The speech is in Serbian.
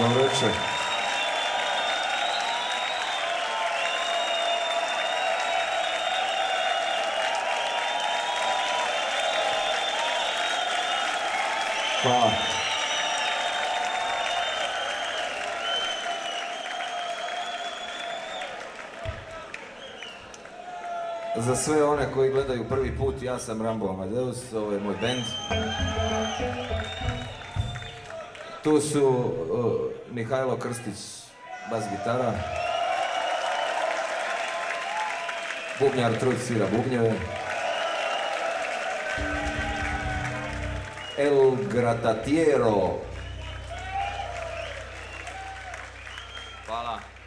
Dobro večer. Hvala. Za sve one koji gledaju prvi put, ja sam Rambo Amadeus, ovo je moj bend. Tu su Mihajlo Krstić, bas gitara. Bubnjar Trud svira bubnjeve. El Gratatiero. Hvala.